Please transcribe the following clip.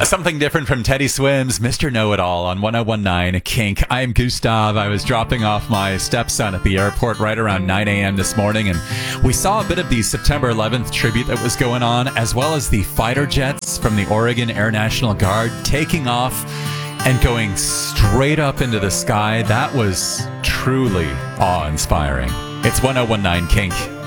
Something different from Teddy Swims, Mr. Know-It-All on 1019 Kink. I'm Gustav. I was dropping off my stepson at the airport right around 9 a.m. this morning, and we saw a bit of the September 11th tribute that was going on, as well as the fighter jets from the Oregon Air National Guard taking off and going straight up into the sky. That was truly awe-inspiring. It's 1019 Kink.